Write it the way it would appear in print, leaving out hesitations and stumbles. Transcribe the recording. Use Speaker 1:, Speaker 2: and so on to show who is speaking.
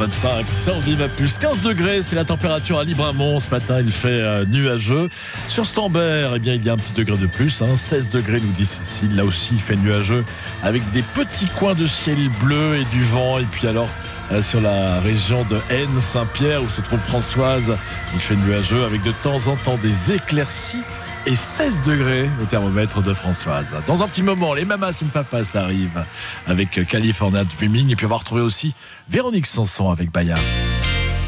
Speaker 1: 25 sur Viva Plus. 15 degrés, c'est la température à Libramont. Ce matin, il fait nuageux. Sur Stambert, eh bien, il y a un petit degré de plus. 16 degrés, nous dit Cécile. Là aussi, il fait nuageux avec des petits coins de ciel bleu et du vent. Et puis alors, sur la région de Haine, Saint-Pierre, où se trouve Françoise, il fait nuageux avec de temps en temps des éclaircies. Et 16 degrés au thermomètre de Françoise. Dans un petit moment, les Mamas and Papas arrivent avec California Dreaming. Et puis on va retrouver aussi Véronique Sanson avec Bayard.